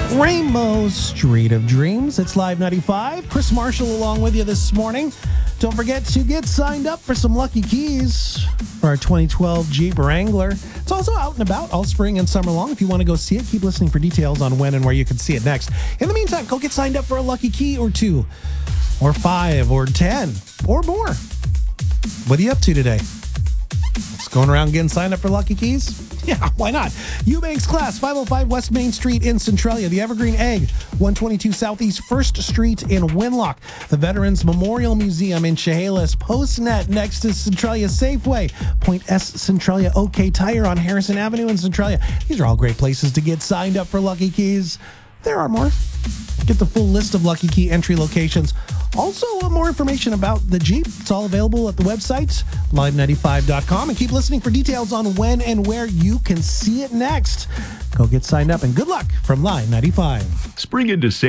Rainbow Street of Dreams. It's Live 95. Chris Marshall along with you this morning. Don't forget to get signed up for some lucky keys for our 2012 Jeep Wrangler. It's also out and about all spring and summer long. If you want to go see it, keep listening for details on when and where you can see it next. In the meantime, go get signed up for a lucky key or 2 or 5 or 10 or more. What are you up to today? Just going around getting signed up for lucky keys? Yeah, why not? Eubanks Class, 505 West Main Street in Centralia. The Evergreen Egg, 122 Southeast 1st Street in Winlock. The Veterans Memorial Museum in Chehalis. Postnet next to Centralia Safeway. Point S Centralia OK Tire on Harrison Avenue in Centralia. These are all great places to get signed up for lucky keys. There are more. Get the full list of lucky key entry locations. Also, more information about the Jeep. It's all available at the website, live95.com. And keep listening for details on when and where you can see it next. Go get signed up, and good luck from Live 95. Spring into